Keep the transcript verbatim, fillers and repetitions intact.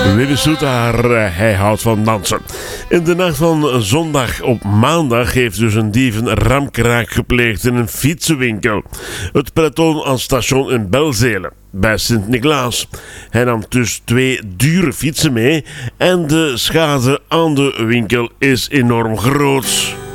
Wim Soetaar, hij houdt van dansen. In de nacht van zondag op maandag heeft dus een dief een ramkraak gepleegd in een fietsenwinkel. Het peloton aan station in Belzele, bij Sint-Niklaas. Hij nam dus twee dure fietsen mee en de schade aan de winkel is enorm groot.